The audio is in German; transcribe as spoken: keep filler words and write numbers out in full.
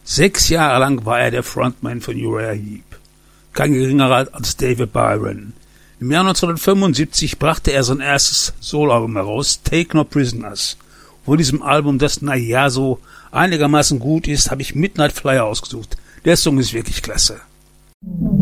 Sechs Jahre lang war er der Frontman von Uriah Heep. Kein geringerer als David Byron. Im Jahr neunzehnhundertfünfundsiebzig brachte er sein erstes Soloalbum heraus, Take No Prisoners. Von diesem Album, das na ja so einigermaßen gut ist, habe ich Midnight Flyer ausgesucht. Der Song ist wirklich klasse.